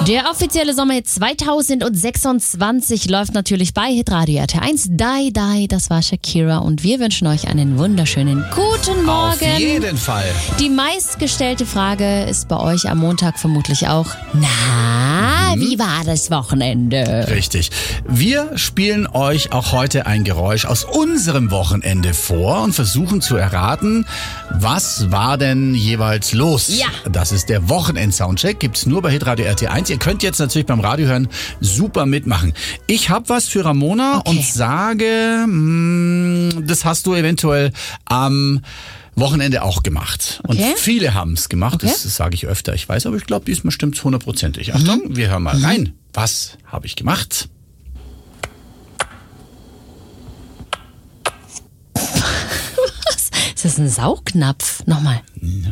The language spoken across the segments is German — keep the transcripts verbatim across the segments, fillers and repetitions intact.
Der offizielle Sommerhit zweitausendsechsundzwanzig läuft natürlich bei Hitradio R T eins. Die, die, das war Shakira und wir wünschen euch einen wunderschönen guten Morgen. Auf jeden Fall. Die meistgestellte Frage ist bei euch am Montag vermutlich auch, na, mhm. wie war das Wochenende? Richtig. Wir spielen euch auch heute ein Geräusch aus unserem Wochenende vor und versuchen zu erraten, was war denn jeweils los? Ja. Das ist der Wochenend-Soundcheck, gibt's nur bei Hitradio R T eins. Ihr könnt jetzt natürlich beim Radio hören super mitmachen. Ich habe was für Ramona okay. und sage, mh, das hast du eventuell am Wochenende auch gemacht. Und okay. viele haben es gemacht, okay. das, das sage ich öfter. Ich weiß, aber ich glaube, diesmal stimmt es hundertprozentig. Achtung, mhm. wir hören mal mhm. rein. Was habe ich gemacht? Was? Ist das ein Saugnapf? Nochmal. Ja.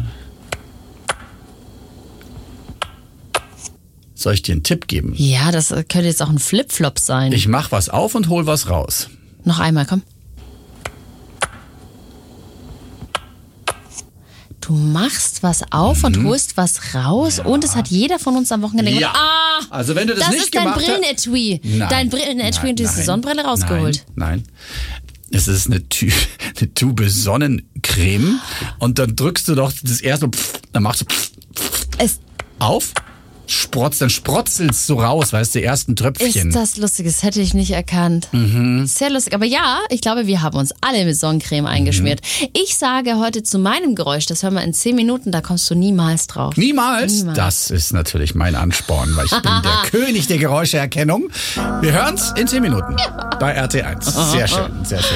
Soll ich dir einen Tipp geben? Ja, das könnte jetzt auch ein Flipflop sein. Ich mach was auf und hol was raus. Noch einmal, komm. Du machst was auf mhm. und holst was raus ja. und es hat jeder von uns am Wochenende ja. gemacht. Ah, also wenn du das, das nicht ist dein gemacht hast... Brillenetui. Nein. Dein Brillenetui und diese nein, Sonnenbrille rausgeholt. Nein, nein. Es ist eine, Tü- eine Tube Sonnencreme und dann drückst du doch das erste, pff, dann machst du pff, pff, es auf, sprotzt, dann sprotzelst du raus, weißt du, die ersten Tröpfchen. Ist das lustig, das hätte ich nicht erkannt. Mhm. Sehr lustig, aber ja, ich glaube, wir haben uns alle mit Sonnencreme eingeschmiert. Mhm. Ich sage heute zu meinem Geräusch, das hören wir in zehn Minuten, da kommst du niemals drauf. Niemals? Niemals. Das ist natürlich mein Ansporn, weil ich bin der König der Geräuscheerkennung. Wir hören's in zehn Minuten ja. bei R T eins. Sehr schön, sehr schön.